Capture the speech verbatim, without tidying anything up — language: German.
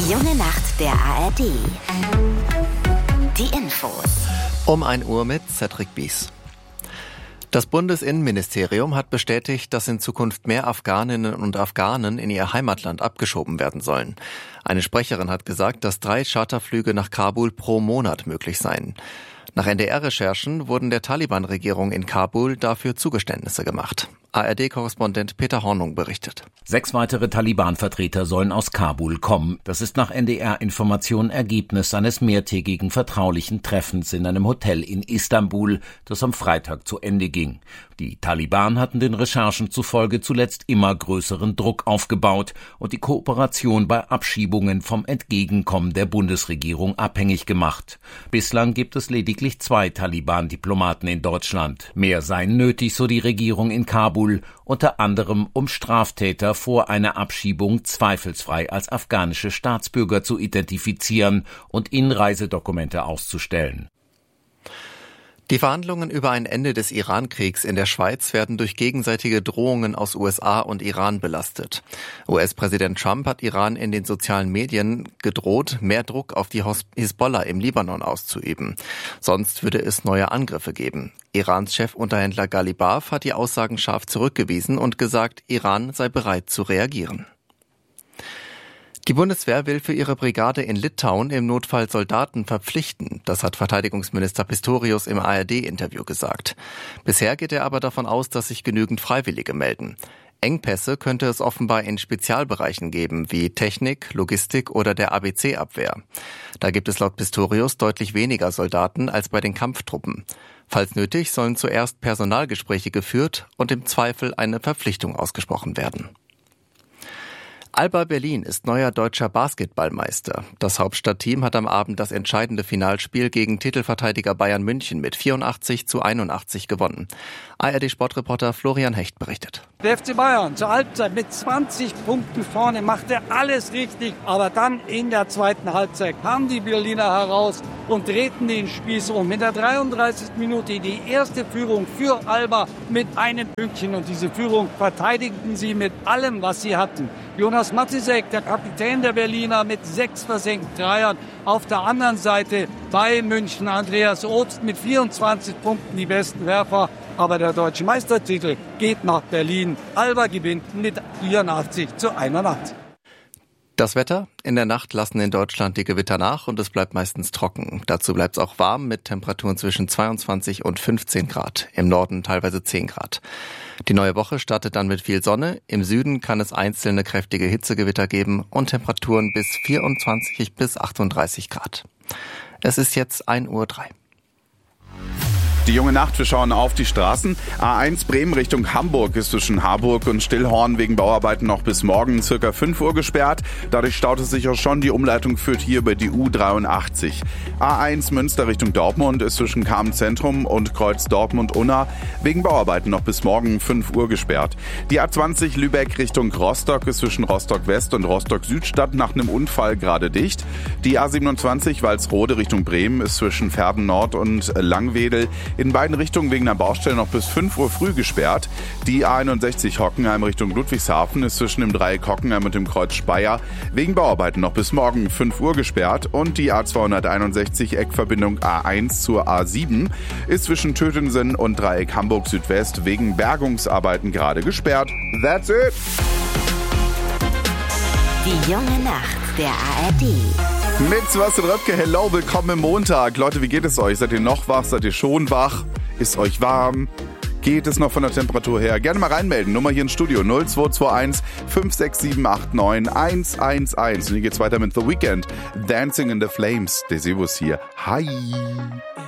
Die junge Nacht der A R D. Die Infos. Um ein Uhr mit Cedric Bies. Das Bundesinnenministerium hat bestätigt, dass in Zukunft mehr Afghaninnen und Afghanen in ihr Heimatland abgeschoben werden sollen. Eine Sprecherin hat gesagt, dass drei Charterflüge nach Kabul pro Monat möglich seien. Nach N D R-Recherchen wurden der Taliban-Regierung in Kabul dafür Zugeständnisse gemacht. A R D-Korrespondent Peter Hornung berichtet. Sechs weitere Taliban-Vertreter sollen aus Kabul kommen. Das ist nach N D R-Informationen Ergebnis eines mehrtägigen vertraulichen Treffens in einem Hotel in Istanbul, das am Freitag zu Ende ging. Die Taliban hatten den Recherchen zufolge zuletzt immer größeren Druck aufgebaut und die Kooperation bei Abschiebungen vom Entgegenkommen der Bundesregierung abhängig gemacht. Bislang gibt es lediglich zwei Taliban-Diplomaten in Deutschland. Mehr seien nötig, so die Regierung in Kabul, unter anderem um Straftäter vor einer Abschiebung zweifelsfrei als afghanische Staatsbürger zu identifizieren und ihnen Reisedokumente auszustellen. Die Verhandlungen über ein Ende des Iran-Kriegs in der Schweiz werden durch gegenseitige Drohungen aus U S A und Iran belastet. U S-Präsident Trump hat Iran in den sozialen Medien gedroht, mehr Druck auf die Hisbollah im Libanon auszuüben. Sonst würde es neue Angriffe geben. Irans Chefunterhändler Ghalibaf hat die Aussagen scharf zurückgewiesen und gesagt, Iran sei bereit zu reagieren. Die Bundeswehr will für ihre Brigade in Litauen im Notfall Soldaten verpflichten. Das hat Verteidigungsminister Pistorius im A R D-Interview gesagt. Bisher geht er aber davon aus, dass sich genügend Freiwillige melden. Engpässe könnte es offenbar in Spezialbereichen geben, wie Technik, Logistik oder der A B C-Abwehr. Da gibt es laut Pistorius deutlich weniger Soldaten als bei den Kampftruppen. Falls nötig, sollen zuerst Personalgespräche geführt und im Zweifel eine Verpflichtung ausgesprochen werden. Alba Berlin ist neuer deutscher Basketballmeister. Das Hauptstadtteam hat am Abend das entscheidende Finalspiel gegen Titelverteidiger Bayern München mit vierundachtzig zu einundachtzig gewonnen. A R D-Sportreporter Florian Hecht berichtet. Der F C Bayern zur Halbzeit mit zwanzig Punkten vorne machte alles richtig. Aber dann in der zweiten Halbzeit kamen die Berliner heraus und drehten den Spieß um. In der dreiunddreißigsten Minute die erste Führung für Alba mit einem Pünktchen. Und diese Führung verteidigten sie mit allem, was sie hatten. Jonas Matisek, der Kapitän der Berliner, mit sechs versenkten Dreiern. Auf der anderen Seite bei München Andreas Obst mit vierundzwanzig Punkten die besten Werfer. Aber der deutsche Meistertitel geht nach Berlin. Alba gewinnt mit vierundachtzig zu einundachtzig. Das Wetter? In der Nacht lassen in Deutschland die Gewitter nach und es bleibt meistens trocken. Dazu bleibt es auch warm mit Temperaturen zwischen zweiundzwanzig und fünfzehn Grad. Im Norden teilweise zehn Grad. Die neue Woche startet dann mit viel Sonne. Im Süden kann es einzelne kräftige Hitzegewitter geben und Temperaturen bis vierundzwanzig bis achtunddreißig Grad. Es ist jetzt ein Uhr drei. Die junge Nacht, wir schauen auf die Straßen. A eins Bremen Richtung Hamburg ist zwischen Harburg und Stillhorn wegen Bauarbeiten noch bis morgen circa fünf Uhr gesperrt. Dadurch staut es sich auch schon. Die Umleitung führt hier über die U dreiundachtzig. A eins Münster Richtung Dortmund ist zwischen Kamen-Zentrum und Kreuz Dortmund-Unna wegen Bauarbeiten noch bis morgen fünf Uhr gesperrt. Die A zwanzig Lübeck Richtung Rostock ist zwischen Rostock-West und Rostock-Südstadt nach einem Unfall gerade dicht. Die A siebenundzwanzig Walsrode Richtung Bremen ist zwischen Verden-Nord und Langwedel in beiden Richtungen wegen einer Baustelle noch bis fünf Uhr früh gesperrt. Die A einundsechzig Hockenheim Richtung Ludwigshafen ist zwischen dem Dreieck Hockenheim und dem Kreuz Speyer wegen Bauarbeiten noch bis morgen fünf Uhr gesperrt. Und die A zweihunderteinundsechzig Eckverbindung A eins zur A sieben ist zwischen Tötensen und Dreieck Hamburg Südwest wegen Bergungsarbeiten gerade gesperrt. That's it! Die junge Nacht der A R D. Mit Sebastian Röpke, hello, willkommen im Montag. Leute, wie geht es euch? Seid ihr noch wach? Seid ihr schon wach? Ist euch warm? Geht es noch von der Temperatur her? Gerne mal reinmelden. Nummer hier ins Studio null zwei zwei eins fünf sechs sieben acht neun eins eins eins. Und hier geht's weiter mit The Weeknd. Dancing in the Flames. Der Servus hier. Hi.